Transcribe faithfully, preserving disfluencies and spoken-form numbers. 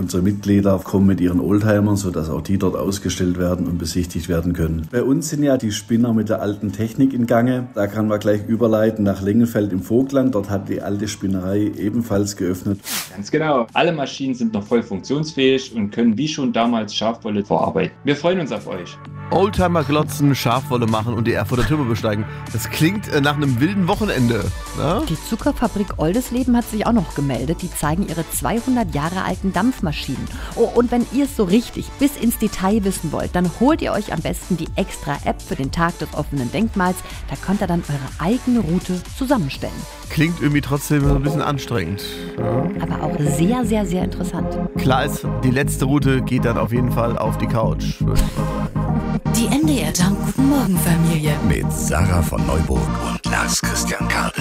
Unsere Mitglieder kommen mit ihren Oldtimern, sodass auch die dort ausgestellt werden und besichtigt werden können. Bei uns sind ja die Spinner mit der alten Technik in Gange. Da kann man gleich überleiten nach Lengenfeld im Vogtland. Dort hat die alte Spinnerei ebenfalls geöffnet. Ganz genau. Alle Maschinen sind noch voll funktionsfähig und können wie schon damals Schafwolle verarbeiten. Wir freuen uns auf euch. Oldtimer glotzen, Schafwolle machen und die Erfurter Türme besteigen. Das klingt äh, nach einem wilden Wochenende. Na? Die Zuckerfabrik Oldesleben hat sich auch noch gemeldet. Die zeigen ihre zweihundert Jahre alten Dampfmaschinen. Oh, und wenn ihr es so richtig bis ins Detail wissen wollt, dann holt ihr euch am besten die extra App für den Tag des offenen Denkmals. Da könnt ihr dann eure eigene Route zusammenstellen. Klingt irgendwie trotzdem ein bisschen anstrengend. Ja. Aber auch sehr, sehr, sehr interessant. Klar ist, die letzte Route geht dann auf jeden Fall auf die Couch. Die N D R Jump Guten Morgen Familie mit Sarah von Neuburg und Lars Christian Kade.